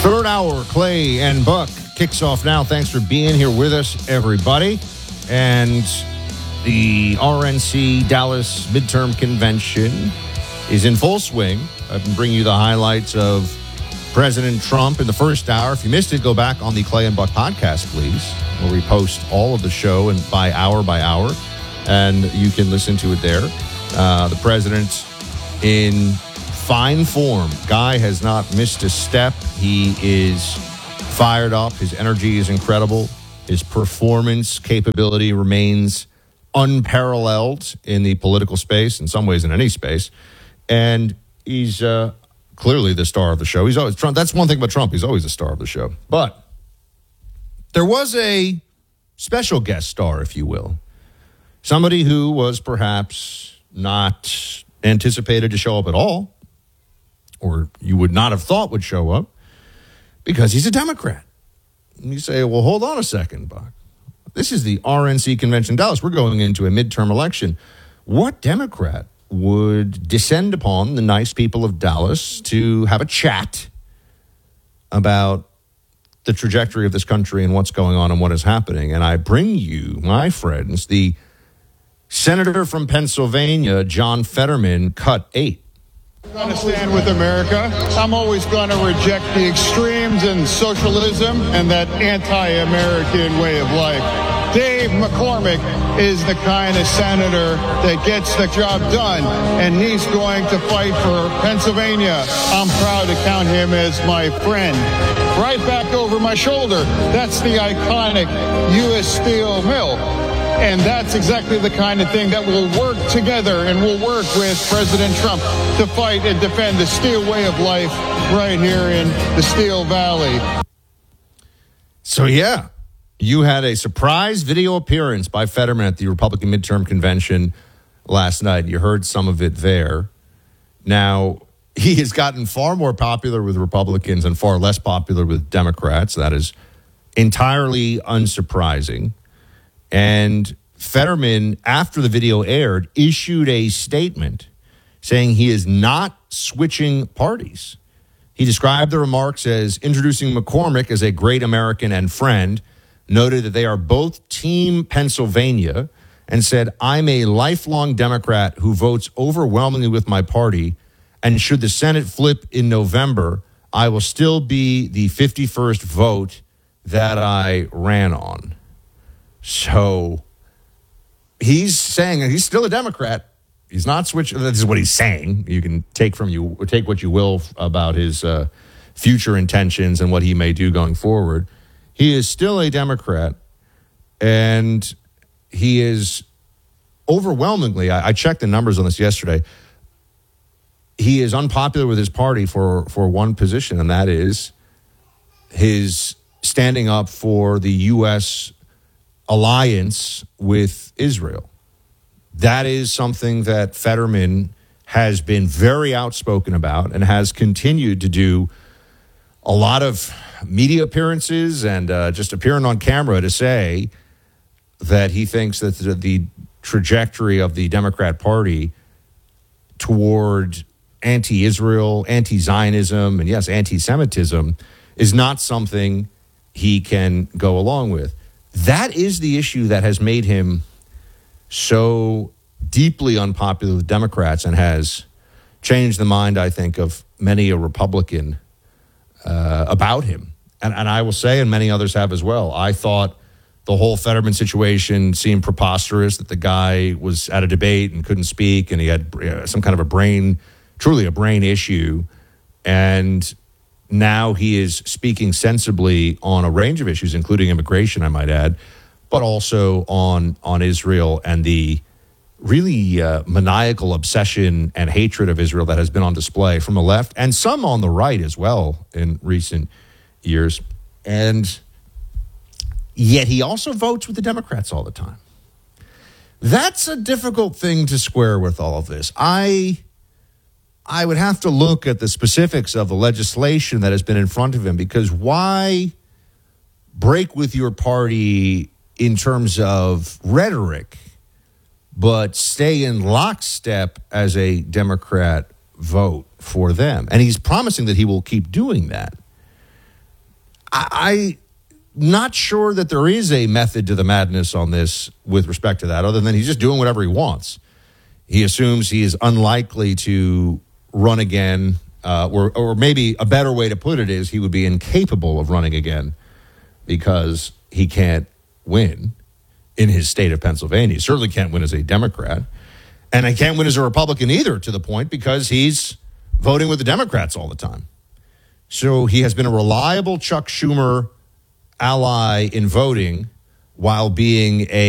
Third hour, Clay and Buck kicks off now. Thanks for being here with us, everybody. And the RNC Dallas Midterm Convention is in full swing. I've been bringing you the highlights of President Trump in the first hour. If you missed it, go back on the Clay and Buck podcast, please, where we post all of the show and by hour, and you can listen to it there. The president in fine form. Guy has not missed a step. He is fired up. His energy is incredible. His performance capability remains unparalleled in the political space, in some ways in any space. And he's clearly the star of the show. He's always Trump. That's one thing about Trump. He's always the star of the show. But there was a special guest star, if you will. Somebody who was perhaps not anticipated to show up at all, or you would not have thought would show up, because he's a Democrat. And you say, well, hold on a second, Buck. This is the RNC convention in Dallas. We're going into a midterm election. What Democrat would descend upon the nice people of Dallas to have a chat about the trajectory of this country and what's going on and what is happening? And I bring you, my friends, the Senator from Pennsylvania, John Fetterman, cut 8. I'm going to stand with America. I'm always going to reject the extremes and socialism and that anti-American way of life. Dave McCormick is the kind of senator that gets the job done, and he's going to fight for Pennsylvania. I'm proud to count him as my friend. Right back over my shoulder, that's the iconic U.S. Steel Mill. And that's exactly the kind of thing that will work together, and will work with President Trump to fight and defend the steel way of life right here in the Steel Valley. So, yeah, you had a surprise video appearance by Fetterman at the Republican midterm convention last night. You heard some of it there. Now, he has gotten far more popular with Republicans and far less popular with Democrats. That is entirely unsurprising. And Fetterman, after the video aired, issued a statement saying he is not switching parties. He described the remarks as introducing McCormick as a great American and friend, noted that they are both Team Pennsylvania, and said, I'm a lifelong Democrat who votes overwhelmingly with my party, and should the Senate flip in November, I will still be the 51st vote that I ran on. So he's saying he's still a Democrat. He's not switching. This is what he's saying. You can take what you will about his future intentions and what he may do going forward. He is still a Democrat, and he is overwhelmingly, I checked the numbers on this yesterday, he is unpopular with his party for one position, and that is his standing up for the U.S. alliance with Israel. That is something that Fetterman has been very outspoken about and has continued to do a lot of media appearances and just appearing on camera to say that he thinks that the trajectory of the Democrat Party toward anti-Israel, anti-Zionism, and yes, anti-Semitism is not something he can go along with. That is the issue that has made him so deeply unpopular with Democrats and has changed the mind, I think, of many a Republican about him. And I will say, and many others have as well, I thought the whole Fetterman situation seemed preposterous, that the guy was at a debate and couldn't speak, and he had some kind of truly a brain issue. And now he is speaking sensibly on a range of issues, including immigration, I might add, but also on Israel and the really maniacal obsession and hatred of Israel that has been on display from the left and some on the right as well in recent years. And yet he also votes with the Democrats all the time. That's a difficult thing to square with all of this. I would have to look at the specifics of the legislation that has been in front of him, because why break with your party in terms of rhetoric, but stay in lockstep as a Democrat vote for them? And he's promising that he will keep doing that. I not sure that there is a method to the madness on this with respect to that, other than he's just doing whatever he wants. He assumes he is unlikely to run again, or maybe a better way to put it is he would be incapable of running again because he can't win in his state of Pennsylvania. He certainly can't win as a Democrat. And he can't win as a Republican either, to the point because he's voting with the Democrats all the time. So he has been a reliable Chuck Schumer ally in voting while being a